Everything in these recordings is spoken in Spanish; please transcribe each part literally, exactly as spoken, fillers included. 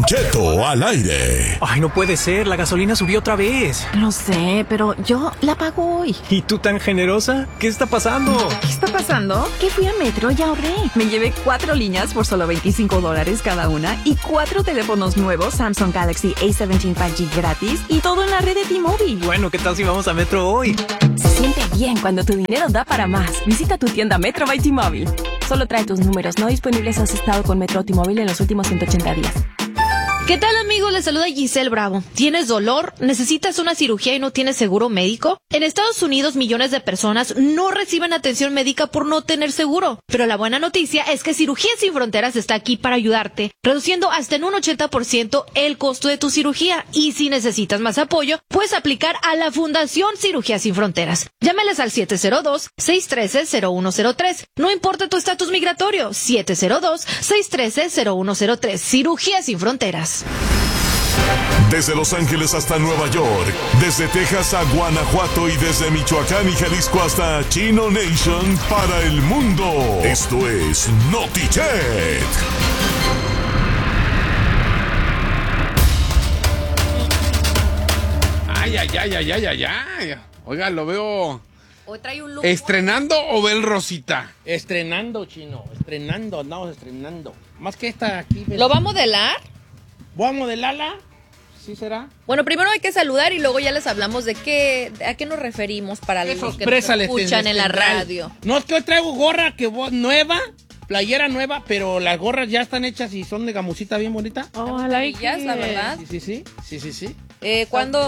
Cheto al aire. Ay, no puede ser, la gasolina subió otra vez. Lo sé, pero yo la pago hoy. ¿Y tú tan generosa? ¿Qué está pasando? ¿Qué está pasando? Que fui a Metro y ahorré. Me llevé cuatro líneas por solo veinticinco dólares cada una y cuatro teléfonos nuevos Samsung Galaxy A diecisiete cinco G gratis y todo en la red de T-Mobile. Bueno, ¿qué tal si vamos a Metro hoy? Se siente bien cuando tu dinero da para más. Visita tu tienda Metro by T-Mobile. Solo trae tus números no disponibles si has estado con Metro o T-Mobile en los últimos ciento ochenta días. ¿Qué tal, amigos? Les saluda Giselle Bravo. ¿Tienes dolor? ¿Necesitas una cirugía y no tienes seguro médico? En Estados Unidos, millones de personas no reciben atención médica por no tener seguro. Pero la buena noticia es que Cirugías Sin Fronteras está aquí para ayudarte, reduciendo hasta en un ochenta por ciento el costo de tu cirugía. Y si necesitas más apoyo, puedes aplicar a la Fundación Cirugías Sin Fronteras. Llámales al siete cero dos, seis uno tres, cero uno cero tres. No importa tu estatus migratorio, siete cero dos, seis uno tres, cero uno cero tres. Cirugías Sin Fronteras. Desde Los Ángeles hasta Nueva York, desde Texas a Guanajuato y desde Michoacán y Jalisco hasta Chino Nation para el mundo. Esto es NotiChet. Ay, ay, ay, ay, ay, ay, ay. Oiga, lo veo... Hoy trae un look. ¿Estrenando o ve el Rosita? Estrenando, Chino. Estrenando, andamos estrenando. Más que esta aquí. ¿ves? ¿Lo va a modelar? ¿Voy a modelarla? ¿Sí será? Bueno, primero hay que saludar y luego ya les hablamos de qué, a qué nos referimos para ¿Qué los que nos sorpresa les escuchan ten- en la tendrán? radio. No, es que hoy traigo gorra que vo- nueva, playera nueva, pero las gorras ya están hechas y son de gamusita bien bonita. Ojalá y que... la verdad. Sí, sí, sí. Sí, sí, sí. Eh, ¿Cuándo?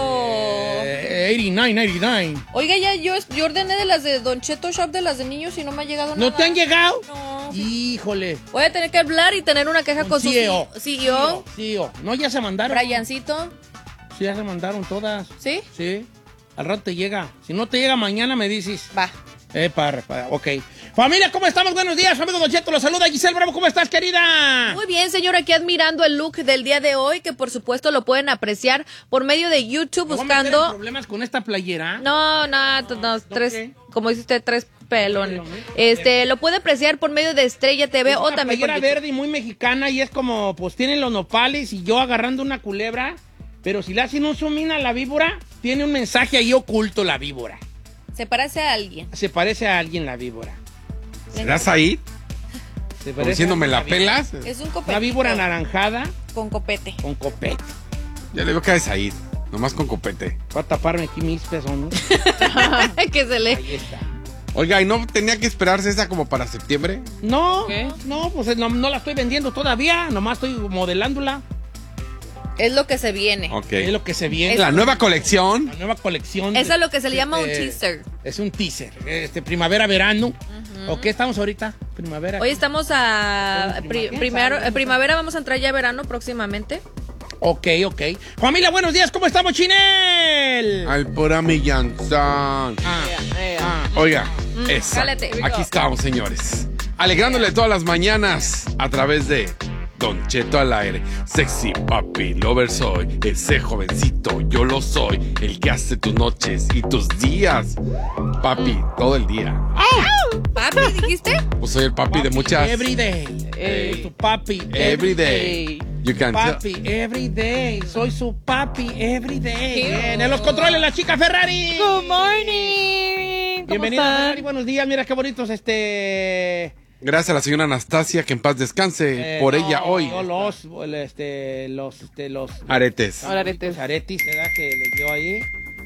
Eh, ochenta y nueve, ochenta y nueve. Oiga, ya yo, yo ordené de las de Don Cheto Shop, de las de niños, y no me ha llegado nada. ¿No te han llegado? No. Híjole. Voy a tener que hablar y tener una queja con, Con su C E O. C E O. Sí, o. No, ya se mandaron. Briancito. Sí, ya se mandaron todas. ¿Sí? Sí. Al rato te llega. Si no te llega mañana, me dices. Va. Eh, para, para, ok. Familia, ¿cómo estamos? Buenos días. Su amigo Don Cheto los saluda. Giselle Bravo, ¿cómo estás, querida? Muy bien, señor, aquí admirando el look del día de hoy, que por supuesto lo pueden apreciar por medio de YouTube ¿Me voy a meter en buscando... problemas con esta playera? No, no, no, no, tres, ¿qué? como dice usted, tres pelones. Este, lo puede apreciar por medio de Estrella T V Es o una también por playera YouTube. verde y muy mexicana y es como, pues tienen los nopales y yo agarrando una culebra, pero si le hacen un zoom in a la víbora, tiene un mensaje ahí oculto la víbora. Se parece a alguien. Se parece a alguien la víbora. ¿Serás ahí? Se Como parece diciéndome a la alguien víbora. pelas. Es un copete. Una víbora anaranjada Con copete. con copete. Ya le veo que es ahí, nomás con copete. Va a taparme aquí mis pezones. Que se le... Ahí está. Oiga, ¿y no tenía que esperarse esa como para septiembre? No, ¿Qué? no, pues no, no la estoy vendiendo todavía, nomás estoy modelándola. Es lo que se viene. Ok. Es lo que se viene. La nueva colección. La nueva colección. Eso de- es lo que se le llama un eh, teaser. Es un teaser. Este, primavera-verano. ¿O qué estamos ahorita? Primavera. Hoy estamos a Con pri- primavera, primero, ¿sabes? eh, primavera, vamos a entrar ya a verano próximamente. Ok, ok. Familia, buenos días, ¿cómo estamos, Chinel? Al pura millanzán. Ah, ah. Oiga, esa. Cálate. Aquí estamos, señores. Alegrándole todas las mañanas a través de Don Cheto al aire. Sexy papi, lover soy. Ese jovencito, yo lo soy. El que hace tus noches y tus días. Papi, todo el día. Papi, ¿dijiste? Pues soy el papi, de muchas. Every day. Soy tu papi. Every day. You can tell. Papi, every day. Soy su papi, every day. Bien, en los controles, la chica Ferrari. Good morning. ¿Cómo Bienvenida, están? Ferrari. Buenos días. Mira qué bonitos este. Gracias a la señora Anastasia, que en paz descanse eh, por no, ella hoy. no, los, este, los, este, los. Aretes. Hola, aretes. Los aretis, ¿verdad? Que le dio ahí.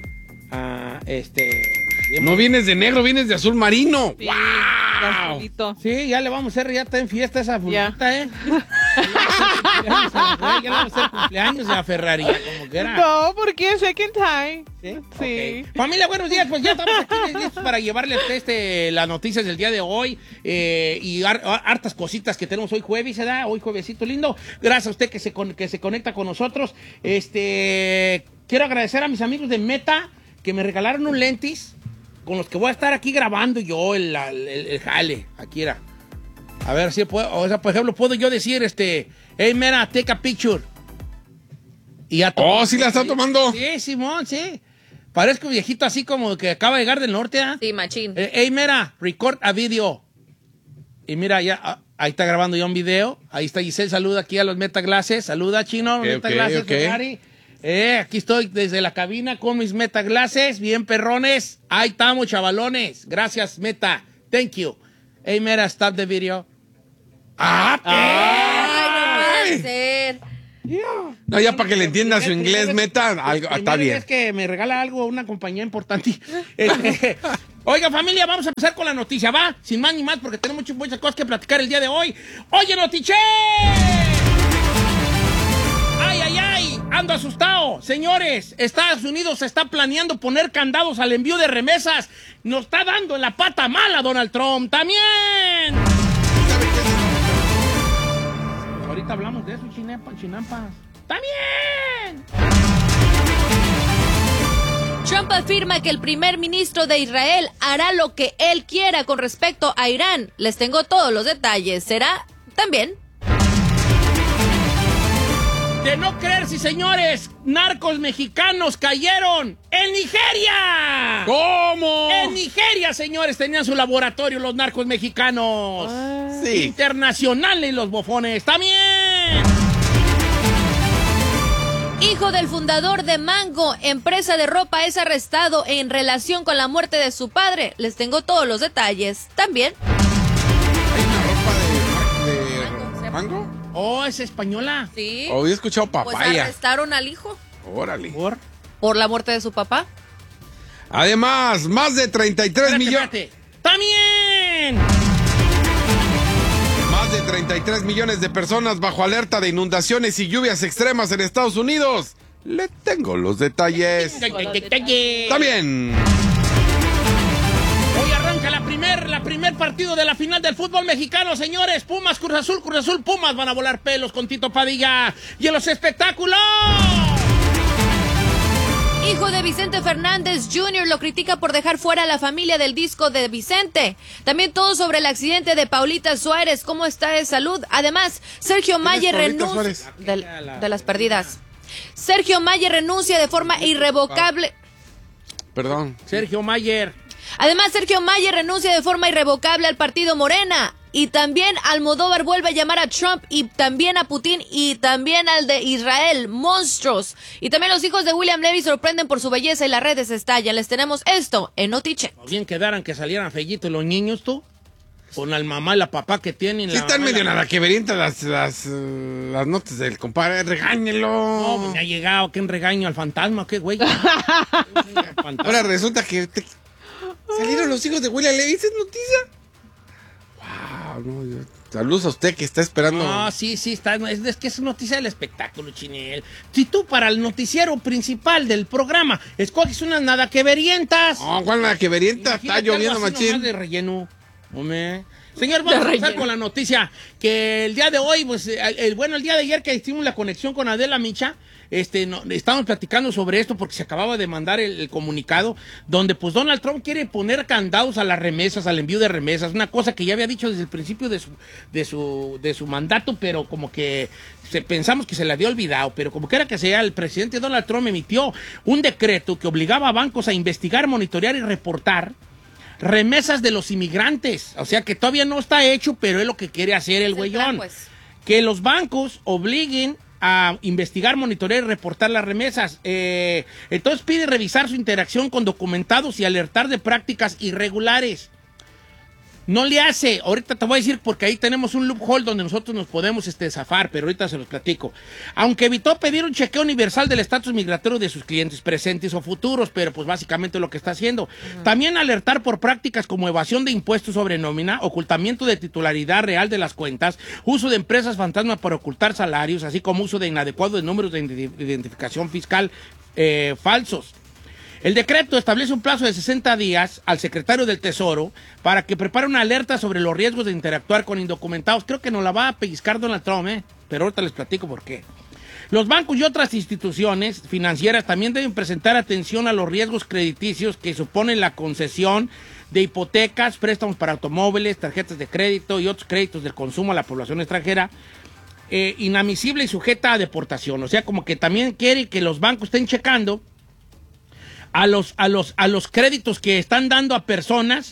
Ah, este. bien No vienes de negro, vienes de azul marino. Sí, ¡Wow! azulito. Sí, ya le vamos a hacer, ya está en fiesta esa Ya. fulita, ¿eh? Ya le vamos a hacer cumpleaños a Ferrari, ya como que era. No, porque second time. ¿Sí? Sí. Ok. Familia, buenos días. Pues ya estamos aquí listos para llevarles este, las noticias del día de hoy eh, y har- hartas cositas que tenemos hoy jueves, ¿verdad? Hoy juevesito lindo. Gracias a usted que se, con- que se conecta con nosotros. Este, quiero agradecer a mis amigos de Meta que me regalaron un lentis con los que voy a estar aquí grabando yo el, el, el jale. Aquí era. A ver si puedo, o sea, por ejemplo, puedo yo decir, este, hey, mira, take a picture. Y ya to- Oh, ¿sí la está tomando? Sí, Simón, sí. Parezco un viejito así como que acaba de llegar del norte, ¿ah? Sí, machín. Eh, hey, mira, record a video. Y mira, ya, ah, ahí está grabando ya un video. Ahí está Giselle, saluda aquí a los Metaglasses. Saluda, Chino, Okay, Metaglasses, okay, okay. Ferrari. Eh, aquí estoy desde la cabina con mis Metaglasses, bien perrones. Ahí estamos, chavalones. Gracias, Meta. Thank you. Hey, Meta, stop the video. ¡Ah, Ay, no puede ser. No, ya para que le entienda su inglés, Meta, algo, está bien. Es que me regala algo una compañía importante. Este, oiga, familia, vamos a empezar con la noticia, ¿va? Sin más ni más, porque tenemos muchas, muchas cosas que platicar el día de hoy. ¡Oye, Notiche! ¡Ay, ay, ay! Ando asustado. Señores, Estados Unidos está planeando poner candados al envío de remesas. Nos está dando en la pata mala Donald Trump. ¡También! Ahorita hablamos de eso, chinampas. chinampas. ¡También! Trump afirma que el primer ministro de Israel hará lo que él quiera con respecto a Irán. Les tengo todos los detalles. ¿Será? También. De no creerse, señores, narcos mexicanos cayeron en Nigeria. ¿Cómo? En Nigeria, señores, tenían su laboratorio los narcos mexicanos. Sí. Internacionales los bofones. ¡También! Hijo del fundador de Mango, empresa de ropa, es arrestado en relación con la muerte de su padre. Les tengo todos los detalles. También. ¿Hay una ropa de, de mango? Oh, es española. Sí. Oh, había escuchado Pues papaya. arrestaron al hijo Órale. ¿Por? por la muerte de su papá. Además, más de treinta y tres Espérate, millones. espérate. ¡También! Más de treinta y tres millones de personas bajo alerta de inundaciones y lluvias extremas en Estados Unidos. Le tengo los detalles. También. Hoy arranca la primer, la primer partido de la final del fútbol mexicano, señores. Pumas, Cruz Azul, Cruz Azul, Pumas van a volar pelos con Tito Padilla. Y en los espectáculos... Hijo de Vicente Fernández junior lo critica por dejar fuera a la familia del disco de Vicente. También todo sobre el accidente de Paulita Suárez, cómo está de salud. Además, Sergio Mayer Paulita renuncia... Suárez? De, de las perdidas. Sergio Mayer renuncia de forma irrevocable... Perdón. Sergio Mayer. Además, Sergio Mayer renuncia de forma irrevocable al partido Morena. Y también Almodóvar vuelve a llamar a Trump y también a Putin y también al de Israel, monstruos. Y también los hijos de William Levy sorprenden por su belleza y las redes estallan. Les tenemos esto en Notiche. Bien quedaran que salieran fellitos los niños, tú. Con la mamá y la papá que tienen. Sí la están mamá y medio la- nada que verientas las, las, uh, las notas del compadre. Regáñelo. No, pues me ha llegado, ¿qué regaño al fantasma? ¿Qué güey? Fantasma. Ahora resulta que te- salieron los hijos de William Levy. ¿Esa es noticia? Wow, no, yo- saludos a usted que está esperando. No, sí, sí, está, es, es que es noticia del espectáculo, Chinel. Si tú para el noticiero principal del programa escoges unas nada que verientas. No, ¿cuál la que verienta? Está Imagínate lloviendo, algo así machín. nomás de relleno. Hombre. Señor, vamos a empezar con la noticia que el día de hoy, pues, el, el- bueno, el día de ayer que hicimos la conexión con Adela Micha, este, no, estábamos platicando sobre esto porque se acababa de mandar el, el comunicado donde, pues, Donald Trump quiere poner candados a las remesas, al envío de remesas, una cosa que ya había dicho desde el principio de su, de su, de su mandato, pero como que se, pensamos que se le había olvidado, pero como quiera que sea, el presidente Donald Trump emitió un decreto que obligaba a bancos a investigar, monitorear y reportar remesas de los inmigrantes. O sea que todavía no está hecho, pero es lo que quiere hacer el Es el güeyón. plan, pues. Que los bancos obliguen a investigar, monitorear y reportar las remesas. Eh, entonces pide revisar su interacción con documentados y alertar de prácticas irregulares. No le hace, ahorita te voy a decir porque ahí tenemos un loophole donde nosotros nos podemos este, zafar, pero ahorita se los platico. Aunque evitó pedir un chequeo universal del estatus migratorio de sus clientes presentes o futuros, pero pues básicamente lo que está haciendo. Uh-huh. También alertar por prácticas como evasión de impuestos sobre nómina, ocultamiento de titularidad real de las cuentas, uso de empresas fantasma para ocultar salarios, así como uso de inadecuados de números de identificación fiscal eh, falsos. El decreto establece un plazo de sesenta días al secretario del Tesoro para que prepare una alerta sobre los riesgos de interactuar con indocumentados. Creo que nos la va a pellizcar Donald Trump, ¿eh? Pero ahorita les platico por qué. Los bancos y otras instituciones financieras también deben presentar atención a los riesgos crediticios que suponen la concesión de hipotecas, préstamos para automóviles, tarjetas de crédito y otros créditos del consumo a la población extranjera, eh, inadmisible y sujeta a deportación. O sea, como que también quiere que los bancos estén checando a los, a los, a los créditos que están dando a personas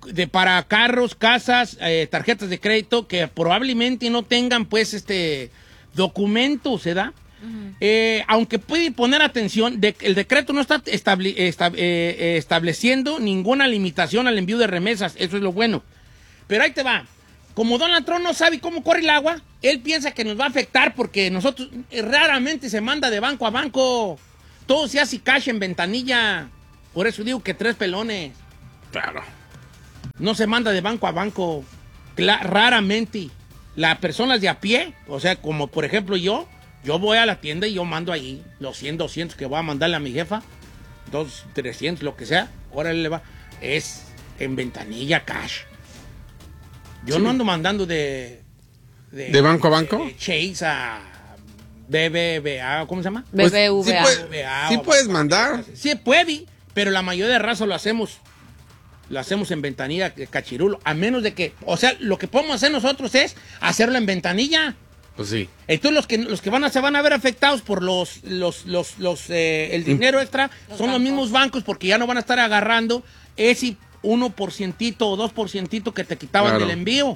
de para carros, casas, eh, tarjetas de crédito que probablemente no tengan pues este documentos, ¿se da? Uh-huh. eh, aunque puede poner atención, de, el decreto no está estable, esta, eh, estableciendo ninguna limitación al envío de remesas, eso es lo bueno. Pero ahí te va. Como Donald Trump no sabe cómo corre el agua, él piensa que nos va a afectar porque nosotros eh, raramente se manda de banco a banco. Todo se hace cash en ventanilla. Por eso digo que tres pelones. Claro. No se manda de banco a banco. Cla- raramente. Las personas de a pie, o sea, como por ejemplo yo, yo voy a la tienda y yo mando ahí los cien, doscientos que voy a mandarle a mi jefa, dos, trescientos, lo que sea, órale le va, es en ventanilla cash. Yo sí. no ando mandando de... ¿De, ¿De banco a banco? De Chase a B B V A, ¿cómo se llama? B B V A. Pues, sí, puede, sí puedes mandar. Sí puede, pero la mayoría de raza lo hacemos... Lo hacemos en ventanilla, cachirulo, a menos de que, o sea, lo que podemos hacer nosotros es hacerlo en ventanilla. Pues sí. Entonces los que los que van a se van a ver afectados por los los los los eh, el dinero extra los son bancos. Los mismos bancos porque ya no van a estar agarrando ese uno por ciento o dos por ciento que te quitaban claro. del envío.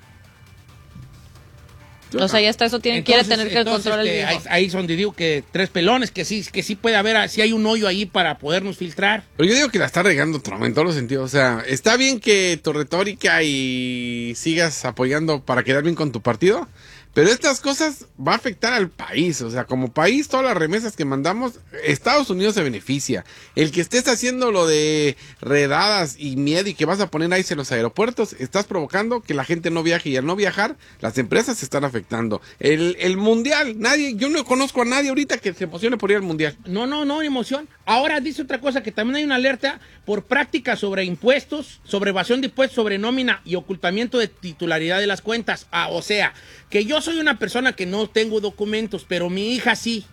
O sea, ya está, eso tiene, entonces, quiere tener que entonces, controlar este, el ahí, ahí es donde digo que tres pelones, que sí, que sí puede haber, sí hay un hoyo ahí para podernos filtrar. Pero yo digo que la está regando Trump en todos los sentidos. O sea, está bien que tu retórica y sigas apoyando para quedar bien con tu partido, pero estas cosas va a afectar al país. O sea, como país, todas las remesas que mandamos, Estados Unidos se beneficia. El que estés haciendo lo de redadas y miedo y que vas a poner ahí en los aeropuertos, estás provocando que la gente no viaje y al no viajar, las empresas se están afectando. El, el mundial, nadie, yo no conozco a nadie ahorita que se emocione por ir al mundial. No, no, no, emoción. Ahora dice otra cosa, que también hay una alerta por prácticas sobre impuestos, sobre evasión de impuestos, sobre nómina y ocultamiento de titularidad de las cuentas. Ah, o sea, que yo soy una persona que no tengo documentos, pero mi hija sí.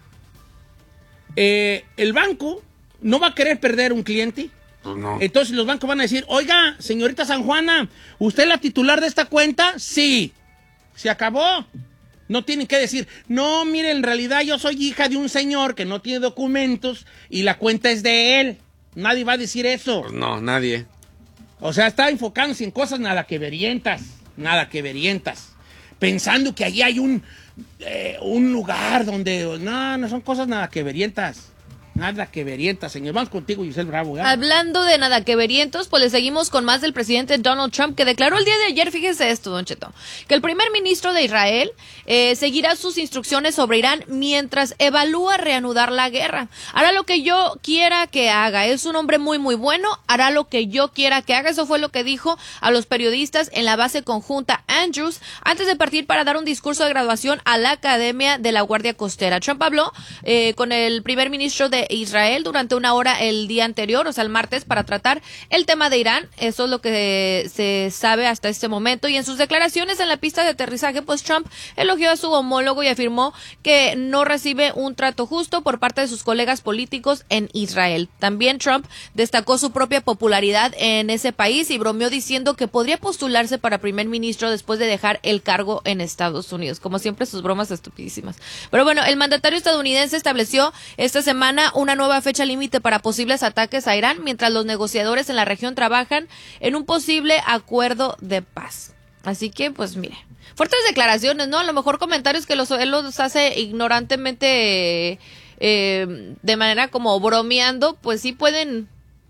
Eh, el banco no va a querer perder un cliente. Pues no. Entonces los bancos van a decir, oiga, señorita San Juana, ¿usted es la titular de esta cuenta? Sí. Se acabó. No tienen que decir, no, mire, en realidad yo soy hija de un señor que no tiene documentos y la cuenta es de él. Nadie va a decir eso. Pues no, nadie. O sea, está enfocándose en cosas nada que verientas, nada que verientas. Pensando que allí hay un, eh, un lugar donde... No, no son cosas nada que verientas. Nada que verientas, señor. Vamos contigo, Giselle Bravo. ¿eh? Hablando de nada que verientos, pues le seguimos con más del presidente Donald Trump, que declaró el día de ayer, fíjese esto, Don Cheto, que el primer ministro de Israel eh, seguirá sus instrucciones sobre Irán mientras evalúa reanudar la guerra. Hará lo que yo quiera que haga. Es un hombre muy, muy bueno. Hará lo que yo quiera que haga. Eso fue lo que dijo a los periodistas en la base conjunta Andrews antes de partir para dar un discurso de graduación a la Academia de la Guardia Costera. Trump habló eh, con el primer ministro de Israel durante una hora el día anterior, o sea, el martes, para tratar el tema de Irán. Eso es lo que se sabe hasta este momento. Y en sus declaraciones en la pista de aterrizaje, pues Trump elogió a su homólogo y afirmó que no recibe un trato justo por parte de sus colegas políticos en Israel. También Trump destacó su propia popularidad en ese país y bromeó diciendo que podría postularse para primer ministro después de dejar el cargo en Estados Unidos. Como siempre, sus bromas estupidísimas. Pero bueno, el mandatario estadounidense estableció esta semana una nueva fecha límite para posibles ataques a Irán, mientras los negociadores en la región trabajan en un posible acuerdo de paz. Así que, pues mire, fuertes declaraciones, ¿no? A lo mejor comentarios que los, él los hace ignorantemente, eh, de manera como bromeando, pues sí pueden,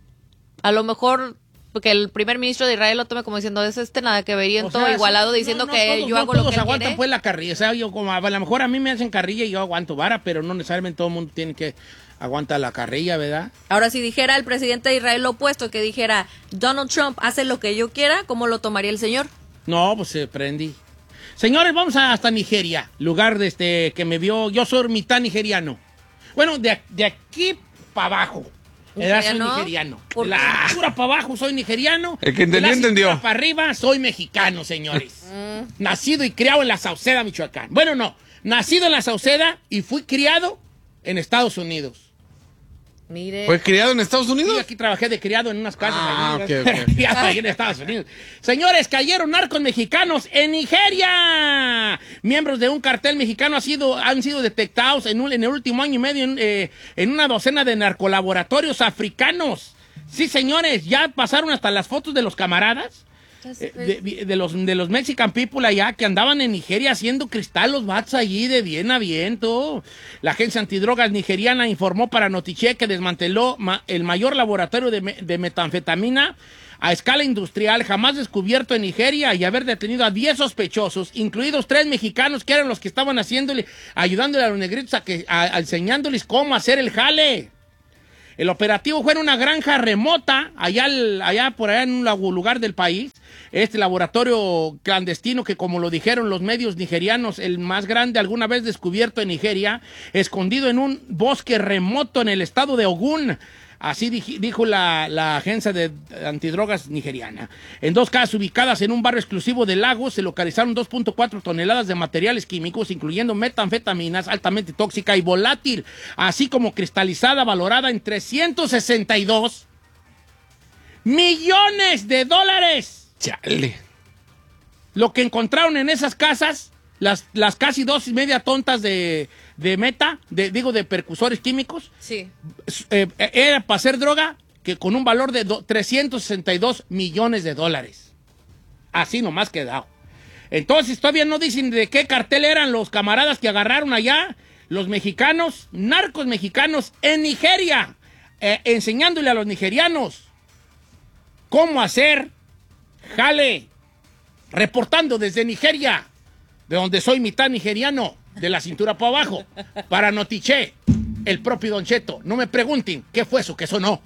a lo mejor... Porque el primer ministro de Israel lo tome como diciendo, es este nada que veriento, o sea, igualado, diciendo no, no, que todos, yo no, hago lo que él aguantan quiere. Pues la carrilla, o sea, yo como a lo mejor a mí me hacen carrilla y yo aguanto vara, pero no necesariamente todo el mundo tiene que aguantar la carrilla, ¿verdad? Ahora, si dijera el presidente de Israel lo opuesto, que dijera, Donald Trump hace lo que yo quiera, ¿cómo lo tomaría el señor? No, pues se prendí. Señores, vamos hasta Nigeria, lugar de este que me vio, yo soy mitad nigeriano. Bueno, de, de aquí para abajo. Edad soy nigeriano. De la cintura para abajo soy nigeriano. El que entendió, entendió. De la para arriba soy mexicano, señores. mm. Nacido y criado en la Sauceda, Michoacán. Bueno, no. Nacido en la Sauceda y fui criado en Estados Unidos. Mire. ¿Fue criado en Estados Unidos? Sí, aquí trabajé de criado en unas casas. Ah, ahí, ok, ok. Criado ahí en Estados Unidos. Señores, cayeron narcos mexicanos en Nigeria. Miembros de un cartel mexicano han sido, han sido detectados en, un, en el último año y medio en, eh, en una docena de narcolaboratorios africanos. Sí, señores, ya pasaron hasta las fotos de los camaradas. Eh, de, de los, de los Mexican people allá que andaban en Nigeria haciendo cristal los vatos allí de bien a bien, todo. La agencia antidrogas nigeriana informó para Notiche que desmanteló ma, el mayor laboratorio de, me, de metanfetamina a escala industrial jamás descubierto en Nigeria y haber detenido a diez sospechosos, incluidos tres mexicanos que eran los que estaban haciéndole, ayudándole a los negritos a que, a, a enseñándoles cómo hacer el jale. El operativo fue en una granja remota, allá, allá por allá en un lugar del país. Este laboratorio clandestino que, como lo dijeron los medios nigerianos, el más grande alguna vez descubierto en Nigeria, escondido en un bosque remoto en el estado de Ogún. Así dijo la, la agencia de antidrogas nigeriana. En dos casas ubicadas en un barrio exclusivo de Lagos se localizaron dos punto cuatro toneladas de materiales químicos, incluyendo metanfetaminas altamente tóxica y volátil, así como cristalizada valorada en trescientos sesenta y dos millones de dólares. Chale. Lo que encontraron en esas casas, las, las casi dos y media tontas de... de meta, de, digo, de percursores químicos, sí. eh, era para hacer droga que con un valor de do, trescientos sesenta y dos millones de dólares. Así nomás quedado. Entonces, todavía no dicen de qué cartel eran los camaradas que agarraron allá, los mexicanos, narcos mexicanos en Nigeria, eh, enseñándole a los nigerianos cómo hacer jale, reportando desde Nigeria, de donde soy mitad nigeriano, de la cintura para abajo, para Notiche, el propio Don Cheto. No me pregunten qué fue eso que sonó.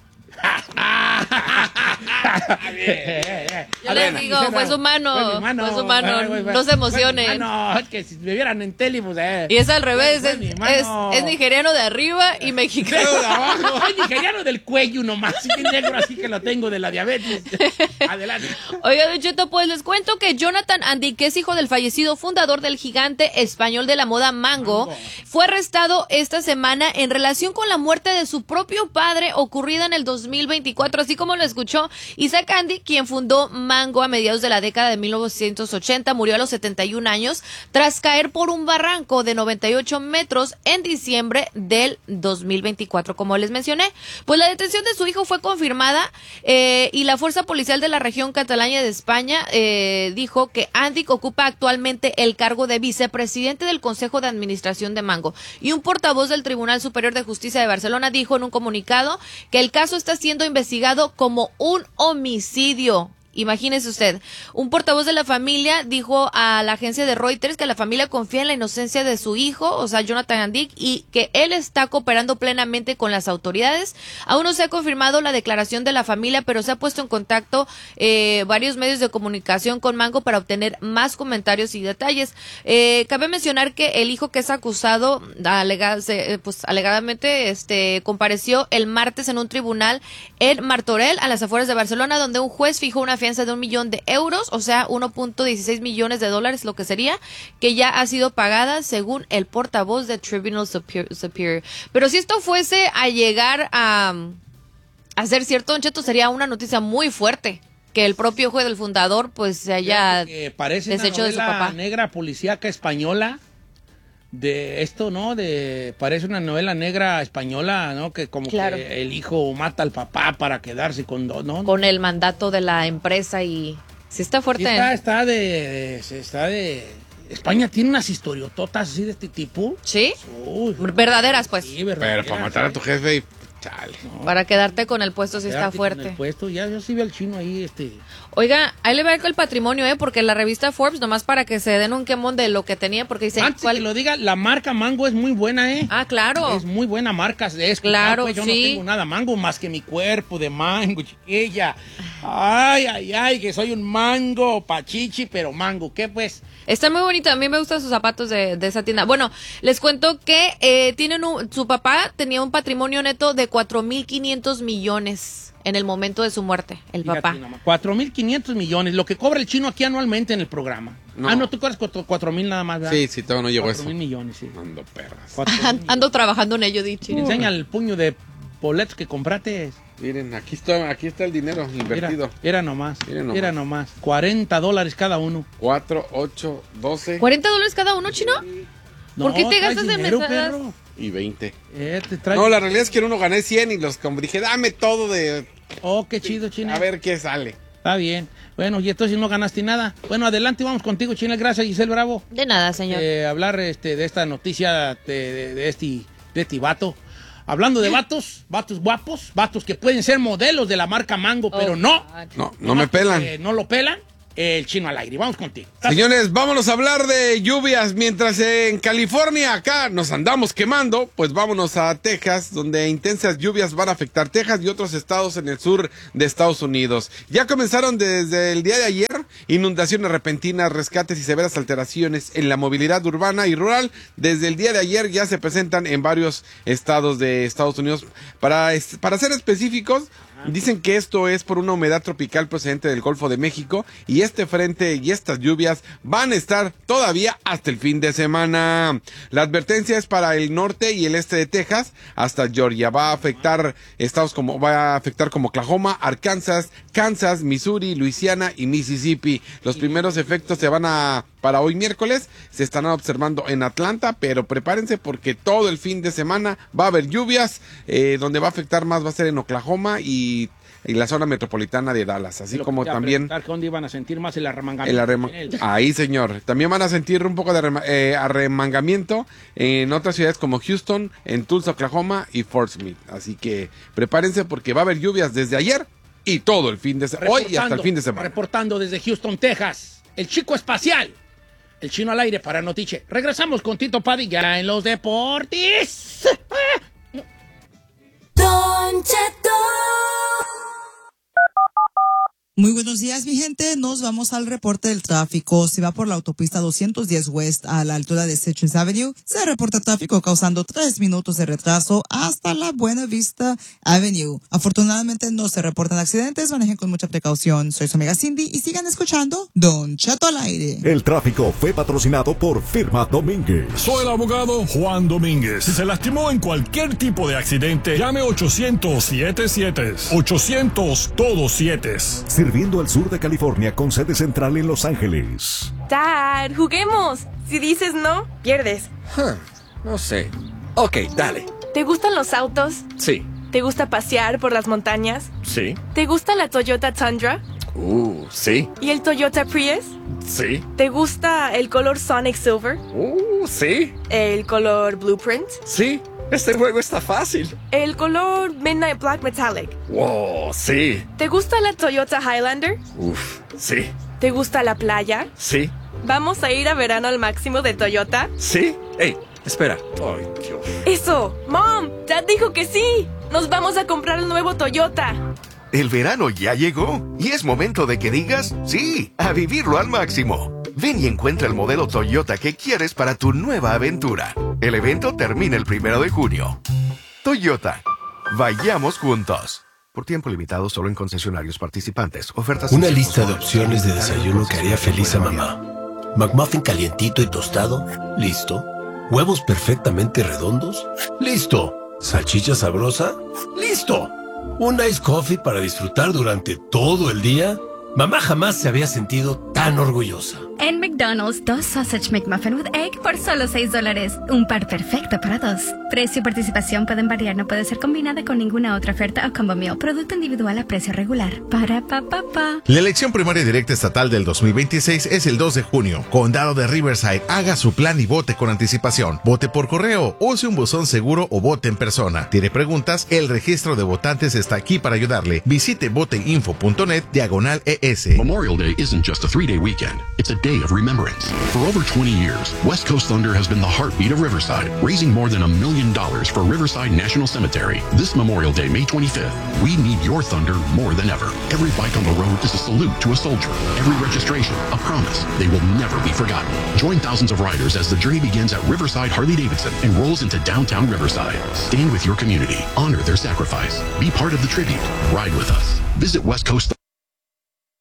Yo les digo, fue su mano, fue, fue su mano, no se emocionen. No, es que si me vieran en tele, pues, eh. Y es al revés, fue, es, fue es, es nigeriano de arriba y mexicano de abajo. Es nigeriano del cuello nomás, y negro así que lo tengo de la diabetes. Adelante. Oiga, Don Cheto, pues les cuento que Jonathan Andy, que es hijo del fallecido fundador del gigante español de la moda Mango, Mango, fue arrestado esta semana en relación con la muerte de su propio padre ocurrida en el dos mil veinticuatro, así como lo escuchó. Isaac Andy, quien fundó Mango a mediados de la década de mil novecientos ochenta, murió a los setenta y un años tras caer por un barranco de noventa y ocho metros en diciembre del dos mil veinticuatro. Como les mencioné, pues la detención de su hijo fue confirmada eh, y la Fuerza Policial de la región catalana de España eh, dijo que Andy ocupa actualmente el cargo de vicepresidente del Consejo de Administración de Mango, y un portavoz del Tribunal Superior de Justicia de Barcelona dijo en un comunicado que el caso está siendo investigado como un homicidio. Imagínese usted, un portavoz de la familia dijo a la agencia de Reuters que la familia confía en la inocencia de su hijo, o sea, Jonathan Andy, y que él está cooperando plenamente con las autoridades. Aún no se ha confirmado la declaración de la familia, pero se ha puesto en contacto eh, varios medios de comunicación con Mango para obtener más comentarios y detalles. Eh, cabe mencionar que el hijo que es acusado, alega, pues alegadamente, este, compareció el martes en un tribunal en Martorell, a las afueras de Barcelona, donde un juez fijó una fianza de un millón de euros, o sea, uno punto dieciséis millones de dólares, lo que sería, que ya ha sido pagada según el portavoz de Tribunal Superior. Pero si esto fuese a llegar a, a ser cierto, Don Cheto, sería una noticia muy fuerte, que el propio juez del fundador pues se haya deshecho de su papá. Negra policíaca española de esto, ¿no? De parece una novela negra española, ¿no? Que como claro, que el hijo mata al papá para quedarse con dos, ¿no? Con el mandato de la empresa y sí está fuerte. Sí está, está de, de está de España tiene unas historiototas así de este tipo. ¿Sí? Uy, verdaderas, pues. Sí, verdaderas. Pero para matar a tu jefe y chale. No. Para quedarte con el puesto sí está fuerte. Con el puesto, ya yo sí veo al chino ahí, este. Oiga, ahí le va con el patrimonio, ¿eh? Porque la revista Forbes, nomás para que se den un quemón de lo que tenía, porque dice... Antes ¿cuál? Que lo diga, la marca Mango es muy buena, ¿eh? Ah, claro. Es muy buena marca. Es, claro, pues, yo sí. no tengo nada Mango más que mi cuerpo de mango, chiquilla. Ay, ay, ay, que soy un mango, pachichi, pero mango, ¿qué pues? Está muy bonito, a mí me gustan sus zapatos de, de esa tienda. Bueno, les cuento que eh, tienen un, su papá tenía un patrimonio neto de cuatro mil quinientos millones en el momento de su muerte, el Fíjate, papá. cuatro mil quinientos millones, lo que cobra el chino aquí anualmente en el programa. No. Ah, no, tú cobras cuatro mil nada más, ¿verdad? Sí, sí, todavía no llegó eso. cuatro mil millones, sí. Ando perras. Ando trabajando en ello, dicho. Uh. Enseña el puño de boletos que compraste. Miren, aquí está, aquí está el dinero invertido. Era, era nomás, Miren nomás. Era nomás. cuarenta dólares cada uno. cuatro, ocho, doce. ¿cuarenta dólares cada uno, chino? No, ¿por qué te gastas en dinero, mesadas? Y veinte. Eh, te traes... No, la realidad es que en uno gané cien y los como dije, dame todo de Oh, qué chido, China. A ver qué sale. Está bien. Bueno, y entonces no ganaste nada. Bueno, adelante, vamos contigo, China. Gracias, Giselle Bravo. De nada, señor. Eh, hablar este, de esta noticia de, de, de, este, de este vato. Hablando de vatos, vatos guapos, vatos que pueden ser modelos de la marca Mango, pero Oh, no. No, no me pelan. Eh, no lo pelan. El Chino al aire. Vamos contigo. Señores, vámonos a hablar de lluvias. Mientras en California acá nos andamos quemando, pues vámonos a Texas, donde intensas lluvias van a afectar Texas y otros estados en el sur de Estados Unidos. Ya comenzaron desde el día de ayer inundaciones repentinas, rescates y severas alteraciones en la movilidad urbana y rural. Desde el día de ayer ya se presentan en varios estados de Estados Unidos. Para, para ser específicos, dicen que esto es por una humedad tropical procedente del Golfo de México y este frente y estas lluvias van a estar todavía hasta el fin de semana. La advertencia es para el norte y el este de Texas hasta Georgia. Va a afectar estados como va a afectar como Oklahoma, Arkansas, Kansas, Missouri, Luisiana y Mississippi. Los primeros efectos se van a para hoy miércoles se están observando en Atlanta, pero prepárense porque todo el fin de semana va a haber lluvias. Eh, donde va a afectar más va a ser en Oklahoma y en la zona metropolitana de Dallas, así como también ¿Dónde iban a sentir más el arremangamiento? el arrema ahí, señor. También van a sentir un poco de arrema eh, arremangamiento en otras ciudades como Houston, en Tulsa, Oklahoma y Fort Smith. Así que prepárense porque va a haber lluvias desde ayer y todo el fin de semana, hoy y hasta el fin de semana. Reportando desde Houston, Texas, el chico espacial, el Chino al aire para Notiche. Regresamos con Tito Padilla en los deportes. Don Cheto. Muy buenos días, mi gente. Nos vamos al reporte del tráfico. Si va por la autopista doscientos diez West a la altura de Citrus Avenue, se reporta tráfico causando tres minutos de retraso hasta la Buena Vista Avenue. Afortunadamente no se reportan accidentes. Manejen con mucha precaución. Soy su amiga Cindy y sigan escuchando Don Cheto al aire. El tráfico fue patrocinado por Firma Domínguez. Soy el abogado Juan Domínguez. Si se lastimó en cualquier tipo de accidente, llame ochocientos siete siete. ochocientos todos siete. Sirviendo al sur de California con sede central en Los Ángeles. Dad, juguemos. Si dices no, pierdes. Huh, no sé. Ok, dale. ¿Te gustan los autos? Sí. ¿Te gusta pasear por las montañas? Sí. ¿Te gusta la Toyota Tundra? Uh, sí. ¿Y el Toyota Prius? Sí. ¿Te gusta el color Sonic Silver? Uh, sí. ¿El color Blueprint? Sí. Este juego está fácil. ¿El color Midnight Black Metallic? Wow, sí. ¿Te gusta la Toyota Highlander? Uf, sí. ¿Te gusta la playa? Sí. ¿Vamos a ir a verano al máximo de Toyota? Sí. Ey, espera. Ay, Dios. ¡Eso! ¡Mom! ¡Dad dijo que sí! ¡Nos vamos a comprar el nuevo Toyota! El verano ya llegó y es momento de que digas sí, a vivirlo al máximo. Ven y encuentra el modelo Toyota que quieres para tu nueva aventura. El evento termina el primero de junio. Toyota. Vayamos juntos. Por tiempo limitado solo en concesionarios participantes. Ofertas. Una lista de opciones de desayuno que haría feliz a mamá. McMuffin calientito y tostado. Listo. Huevos perfectamente redondos. Listo. Salchicha sabrosa. Listo. Un ice coffee para disfrutar durante todo el día. Mamá jamás se había sentido tan orgullosa. En McDonald's, dos Sausage McMuffin with Egg por solo seis dólares. Un par perfecto para dos. Precio y participación pueden variar, no puede ser combinada con ninguna otra oferta o combo meal. Producto individual a precio regular. Para pa pa pa. La elección primaria directa estatal del dos mil veintiséis es el dos de junio. Condado de Riverside, haga su plan y vote con anticipación. Vote por correo, use un buzón seguro o vote en persona. ¿Tiene preguntas? El registro de votantes está aquí para ayudarle. Visite voteinfo punto net diagonal E S. Memorial Day isn't just a three-day weekend. It's a day of remembrance. For over twenty years, West Coast Thunder has been the heartbeat of Riverside, raising more than a million dollars for Riverside National Cemetery. This Memorial Day, May twenty-fifth, we need your thunder more than ever. Every bike on the road is a salute to a soldier. Every registration, a promise. They will never be forgotten. Join thousands of riders as the journey begins at Riverside Harley-Davidson and rolls into downtown Riverside. Stand with your community. Honor their sacrifice. Be part of the tribute. Ride with us. Visit West Coast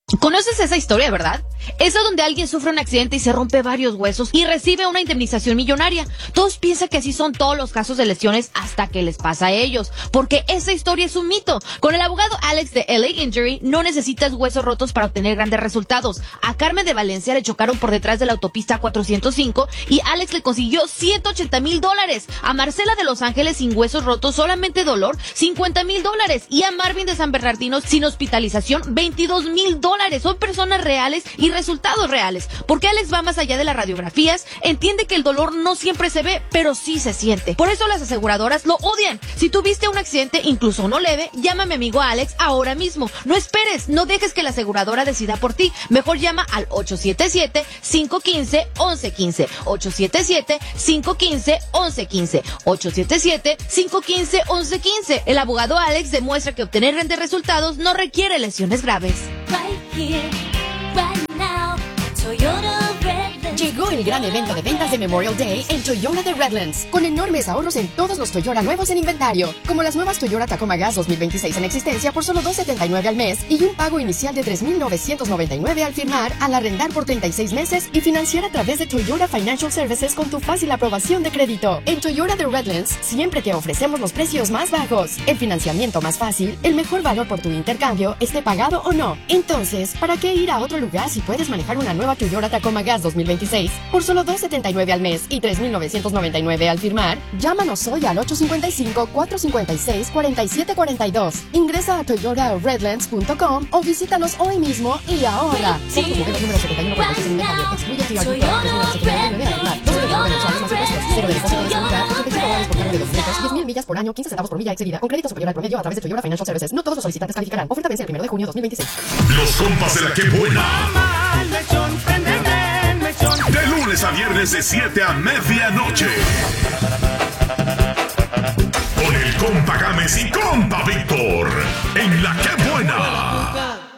¿Conoces esa historia, verdad? Esa donde alguien sufre un accidente y se rompe varios huesos y recibe una indemnización millonaria. Todos piensan que así son todos los casos de lesiones hasta que les pasa a ellos, porque esa historia es un mito. Con el abogado Alex de L A Injury no necesitas huesos rotos para obtener grandes resultados. A Carmen de Valencia le chocaron por detrás de la autopista cuatrocientos cinco y Alex le consiguió ciento ochenta mil dólares. A Marcela de Los Ángeles sin huesos rotos, solamente dolor, cincuenta mil dólares. Y a Marvin de San Bernardino sin hospitalización, veintidós mil dólares. Son personas reales y resultados reales. Porque Alex va más allá de las radiografías, entiende que el dolor no siempre se ve, pero sí se siente. Por eso las aseguradoras lo odian. Si tuviste un accidente, incluso no leve, llama a mi amigo Alex ahora mismo. No esperes, no dejes que la aseguradora decida por ti. Mejor llama al ocho siete siete, cinco uno cinco, once quince. ocho siete siete, cinco uno cinco, once quince. ocho siete siete, cinco uno cinco, once quince. El abogado Alex demuestra que obtener grandes resultados no requiere lesiones graves. Llegó el gran evento de ventas de Memorial Day en Toyota de Redlands, con enormes ahorros en todos los Toyota nuevos en inventario, como las nuevas Toyota Tacoma Gas dos mil veintiséis en existencia por solo dos setenta y nueve al mes y un pago inicial de tres mil novecientos noventa y nueve al firmar, al arrendar por treinta y seis meses y financiar a través de Toyota Financial Services con tu fácil aprobación de crédito. En Toyota de Redlands siempre te ofrecemos los precios más bajos, el financiamiento más fácil, el mejor valor por tu intercambio, esté pagado o no. Entonces, ¿para qué ir a otro lugar si puedes manejar una nueva Toyota Tacoma Gas dos mil veintiséis por solo dos setenta y nueve al mes y tres mil novecientos noventa y nueve al firmar? Llámanos hoy al ocho cinco cinco, cuatro cinco seis, cuatro siete cuatro dos. Ingresa a toyota redlands punto com o visítanos hoy mismo y ahora. Somos los modelos número setenta y uno cuarenta y seis en inventario. Excluye T R G Pro, tres mil setecientos noventa y nueve al firmar. dos setenta y nueve mensuales más impuestos. Cero de depósito de seguridad. ochenta y cinco dólares por cargo de documentos. diez mil millas por año. quince centavos por milla excedida. Con crédito superior al promedio a través de Toyota Financial Services. No todos los solicitantes calificarán. Oferta vence el primero de junio de dos mil veintiséis. Los compas de la que buena. De lunes a viernes de siete a medianoche. Con el compa Gámez y compa Víctor. En la que buena.